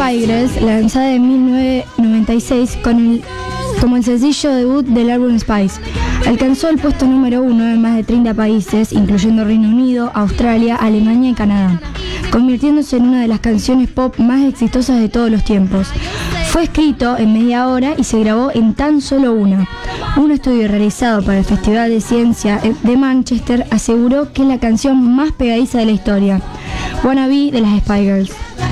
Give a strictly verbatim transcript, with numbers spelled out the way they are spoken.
Spice Girls, lanzada en mil novecientos noventa y seis con el, como el sencillo debut del álbum Spice. Alcanzó el puesto número uno en más de treinta países, incluyendo Reino Unido, Australia, Alemania y Canadá, convirtiéndose en una de las canciones pop más exitosas de todos los tiempos. Fue escrito en media hora y se grabó en tan solo una. Un estudio realizado para el Festival de Ciencia de Manchester aseguró que es la canción más pegadiza de la historia. Wanna Be de las Spice Girls.